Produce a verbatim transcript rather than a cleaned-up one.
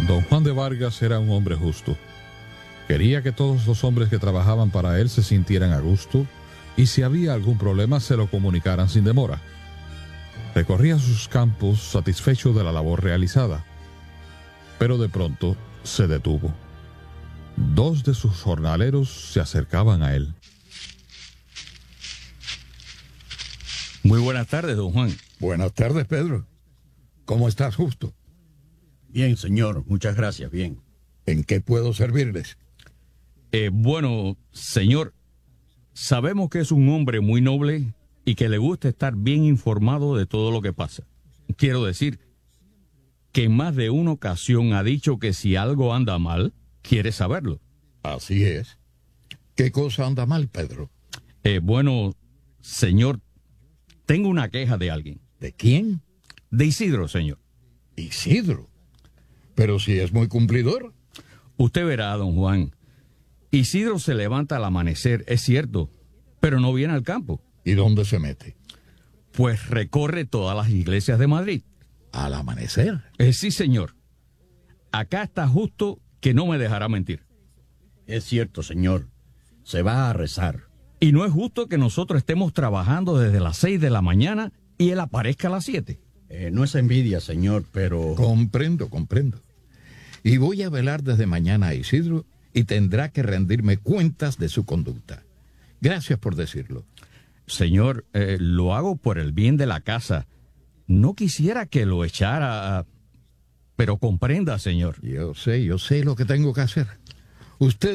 Don Juan de Vargas era un hombre justo. Quería que todos los hombres que trabajaban para él se sintieran a gusto y si había algún problema se lo comunicaran sin demora. Recorría sus campos satisfecho de la labor realizada, pero de pronto se detuvo. Dos de sus jornaleros se acercaban a él. Muy buenas tardes, don Juan. Buenas tardes, Pedro. ¿Cómo estás, Justo? Bien, señor. Muchas gracias. Bien. ¿En qué puedo servirles? Eh, bueno, señor, sabemos que es un hombre muy noble y que le gusta estar bien informado de todo lo que pasa. Quiero decir que en más de una ocasión ha dicho que si algo anda mal, quiere saberlo. Así es. ¿Qué cosa anda mal, Pedro? Eh, bueno, señor, tengo una queja de alguien. ¿De quién? De Isidro, señor. Isidro. Pero si es muy cumplidor. Usted verá, don Juan. Isidro se levanta al amanecer, es cierto, pero no viene al campo. ¿Y dónde se mete? Pues recorre todas las iglesias de Madrid. ¿Al amanecer? Eh, sí, señor. Acá está Justo que no me dejará mentir. Es cierto, señor. Se va a rezar. Y no es justo que nosotros estemos trabajando desde las seis de la mañana y él aparezca a las siete. Eh, no es envidia, señor, pero... Comprendo, comprendo. Y voy a velar desde mañana a Isidro y tendrá que rendirme cuentas de su conducta. Gracias por decirlo. Señor, eh, lo hago por el bien de la casa. No quisiera que lo echara a... Pero comprenda, señor. Yo sé, yo sé lo que tengo que hacer. Usted